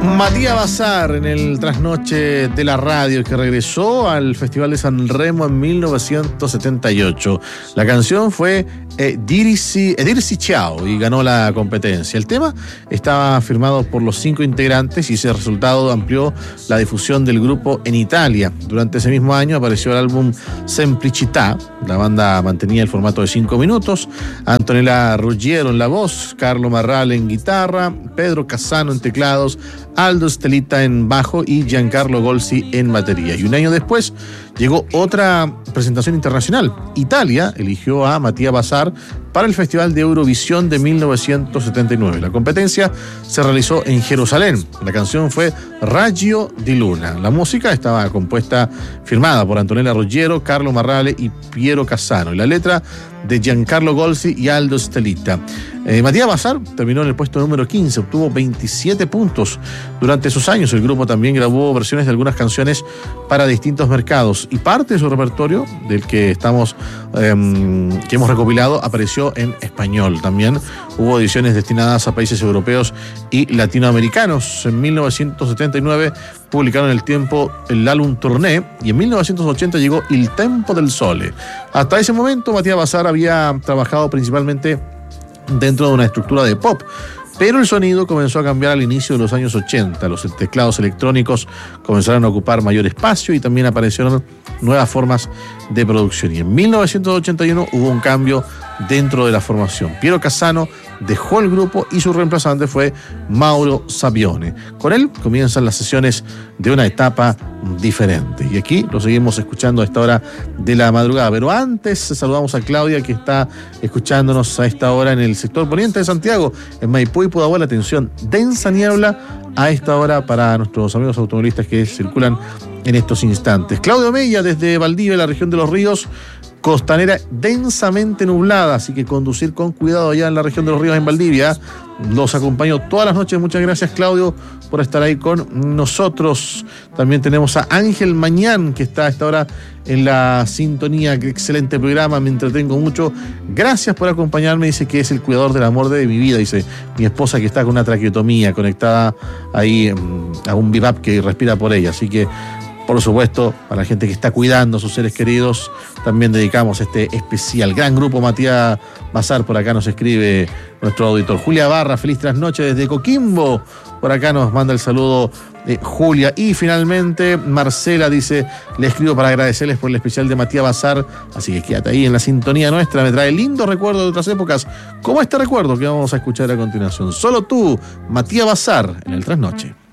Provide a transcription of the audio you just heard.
Matías Bazar en el trasnoche de la radio, que regresó al Festival de San Remo en 1978. La canción fue Dirisi Ciao y ganó la competencia. El tema estaba firmado por los 5 integrantes y ese resultado amplió la difusión del grupo en Italia. Durante ese mismo año apareció el álbum Semplicità. La banda mantenía el formato de 5 minutos. Antonella Ruggiero en la voz, Carlo Marral en guitarra, Pedro Cassano en teclados, Aldo Stelita en bajo y Giancarlo Golsi en batería. Y un año después llegó otra presentación internacional. Italia eligió a Matías Bazar para el Festival de Eurovisión de 1979. La competencia se realizó en Jerusalén. La canción fue Raggio di Luna. La música estaba firmada por Antonella Ruggiero, Carlo Marrale y Piero Cassano. Y la letra de Giancarlo Golsi y Aldo Stelita. Matías Bazar terminó en el puesto número 15, obtuvo 27 puntos. Durante esos años el grupo también grabó versiones de algunas canciones para distintos mercados y parte de su repertorio, del que hemos recopilado, apareció en español. También hubo ediciones destinadas a países europeos y latinoamericanos. En 1979 publicaron El Tiempo el álbum Tournée y en 1980 llegó Il Tempo del Sole. Hasta ese momento Matías Bazar había trabajado principalmente dentro de una estructura de pop, pero el sonido comenzó a cambiar al inicio de los años 80. Los teclados electrónicos comenzaron a ocupar mayor espacio y también aparecieron nuevas formas de producción. Y en 1981 hubo un cambio dentro de la formación. Piero Cassano dejó el grupo y su reemplazante fue Mauro Savione. Con él comienzan las sesiones de una etapa diferente. Y aquí lo seguimos escuchando a esta hora de la madrugada. Pero antes saludamos a Claudia, que está escuchándonos a esta hora en el sector poniente de Santiago, en Maipú y Pudahuel. Atención, densa niebla a esta hora para nuestros amigos automovilistas que circulan en estos instantes. Claudio Mella desde Valdivia, la región de los ríos. Costanera densamente nublada, así que conducir con cuidado allá en la región de los ríos en Valdivia. Los acompaño todas las noches. Muchas gracias, Claudio, por estar ahí con nosotros. También tenemos a Ángel Mañán, que está a esta hora en la sintonía. Qué excelente programa, me entretengo mucho. Gracias por acompañarme. Dice que es el cuidador del amor de mi vida. Dice mi esposa, que está con una traqueotomía conectada ahí a un BiPAP que respira por ella. Así que, por supuesto, a la gente que está cuidando a sus seres queridos, también dedicamos este especial. Gran grupo Matías Bazar, por acá nos escribe nuestro auditor. Julia Barra, feliz trasnoche desde Coquimbo. Por acá nos manda el saludo Julia. Y finalmente Marcela dice: le escribo para agradecerles por el especial de Matías Bazar. Así que quédate ahí en la sintonía nuestra. Me trae lindos recuerdos de otras épocas, como este recuerdo que vamos a escuchar a continuación. Solo tú, Matías Bazar, en el Trasnoche.